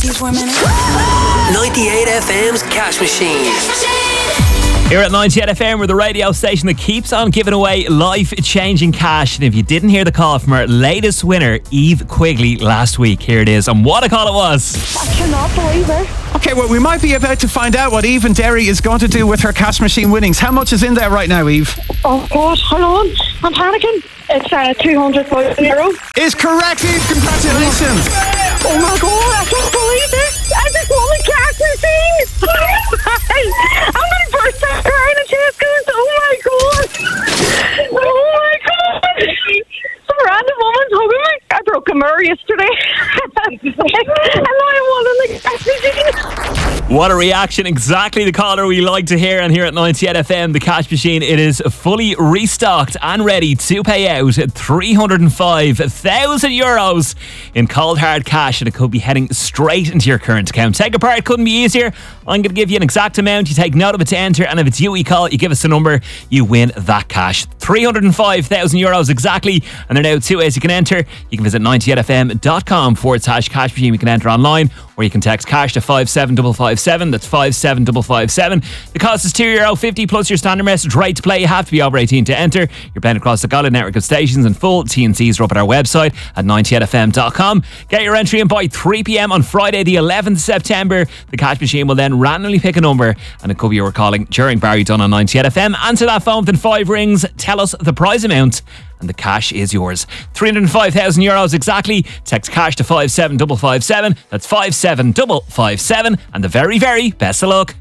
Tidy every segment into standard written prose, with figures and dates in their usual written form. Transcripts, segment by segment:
for a minute? 98 FM's Cash Machine. Here at 98 FM, we're the radio station that keeps on giving away life-changing cash. And if you didn't hear the call from our latest winner, Eve Quigley, last week, here it is. And what a call it was. I cannot believe it. Okay, well, we might be about to find out what Eve in Derry is going to do with her Cash Machine winnings. How much is in there right now, Eve? Oh, God, hold on. I'm panicking. It's €200 Is correct, Eve. Congratulations. Oh, my God, I can't believe this. I just won the Cash Machine. I'm going to burst out crying and Tesco's. Oh, my God. Oh, my God. Some random woman's hugging me. I broke a mirror yesterday. And now I'm winning the Cash Machine. What a reaction. Exactly the caller we like to hear. And here at 98 FM, the Cash Machine, it is fully restocked and ready to pay out €305,000 in cold hard cash, and it could be heading straight into your current account. Take it apart, couldn't be easier. I'm going to give you an exact amount. You take note of it to enter, and if it's you we call, you give us the number, you win that cash. €305,000 exactly. And there are now two ways you can enter. You can visit 98fm.com/cash machine. You can enter online, or you can text cash to 57557. That's 57557. The cost is €2.50 plus your standard message rate to play. You have to be over 18 to enter. You're playing across the Gallup network of stations in full. T&Cs are up at our website at 98fm.com. Get your entry in by 3 p.m. on Friday the 11th of September. The Cash Machine will then randomly pick a number, and it could be you were calling during Barry Dunn on 98FM. Answer that phone within 5 rings. Tell us the prize amount, and the cash is yours. €305,000 exactly. Text cash to 57557. That's 57557. And the very, very best of luck.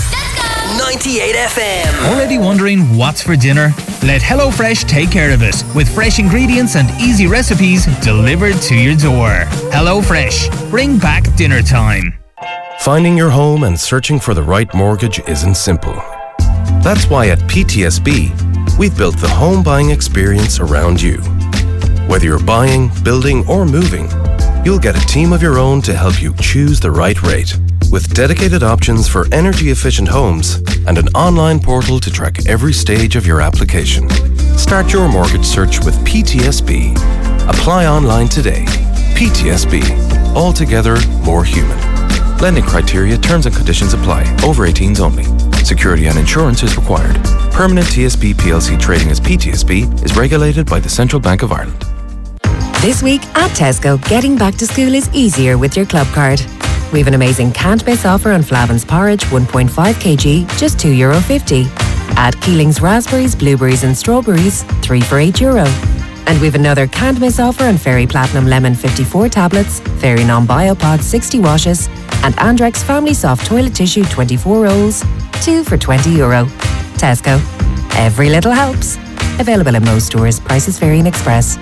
98 FM. Already wondering what's for dinner? Let HelloFresh take care of it with fresh ingredients and easy recipes delivered to your door. HelloFresh, bring back dinner time. Finding your home and searching for the right mortgage isn't simple. That's why at PTSB, we've built the home buying experience around you. Whether you're buying, building, or moving, you'll get a team of your own to help you choose the right rate. With dedicated options for energy-efficient homes and an online portal to track every stage of your application. Start your mortgage search with PTSB. Apply online today. PTSB. Altogether more human. Lending criteria, terms and conditions apply. Over 18s only. Security and insurance is required. Permanent TSB PLC trading as PTSB is regulated by the Central Bank of Ireland. This week at Tesco, getting back to school is easier with your club card. We have an amazing can't miss offer on Flavin's porridge 1.5 kg, just €2.50. Add Keeling's raspberries, blueberries and strawberries, 3 for €8. And we've another can't miss offer on Fairy Platinum Lemon 54 tablets, Fairy Non-Biopod 60 washes, and Andrex Family Soft Toilet Tissue 24 rolls, 2 for €20. Tesco. Every little helps. Available in most stores. Prices vary in Express.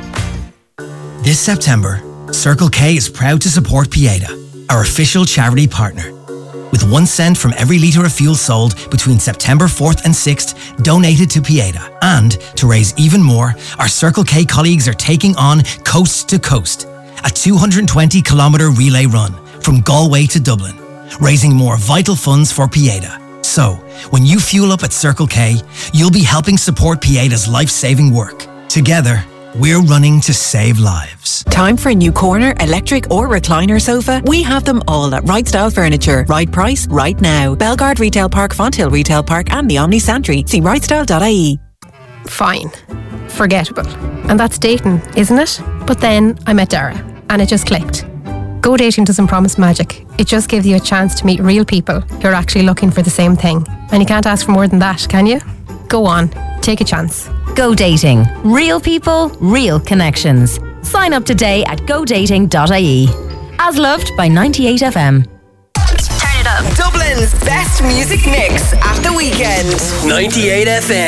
This September, Circle K is proud to support Pieta, our official charity partner. With 1 cent from every litre of fuel sold between September 4th and 6th donated to Pieta. And to raise even more, our Circle K colleagues are taking on Coast to Coast, a 220-kilometre relay run from Galway to Dublin, raising more vital funds for Pieta. So, when you fuel up at Circle K, you'll be helping support Pieta's life-saving work. Together, we're running to save lives. Time for a new corner, electric or recliner sofa? We have them all at Right Style Furniture. Right price, right now. Belgard Retail Park, Fonthill Retail Park and the Omni Santry. See rightstyle.ie. Fine. Forgettable. And that's dating, isn't it? But then I met Dara and it just clicked. Go Dating doesn't promise magic. It just gives you a chance to meet real people who are actually looking for the same thing. And you can't ask for more than that, can you? Go on. Take a chance. Go Dating. Real people, real connections. Sign up today at godating.ie. As loved by 98FM. Turn it up. Dublin's best music mix at the weekend. 98 FM.